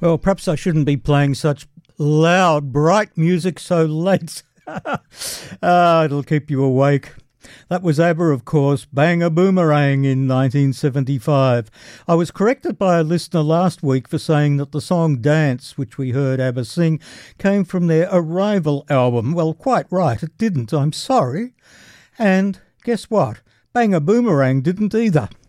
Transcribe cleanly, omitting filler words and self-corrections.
Well, perhaps I shouldn't be playing such loud, bright music so late. It'll keep you awake. That was ABBA, of course, Bang a Boomerang in 1975. I was corrected by a listener last week for saying that the song Dance, which we heard ABBA sing, came from their Arrival album. Well, quite right, it didn't. I'm sorry. And guess what? Bang a Boomerang didn't either.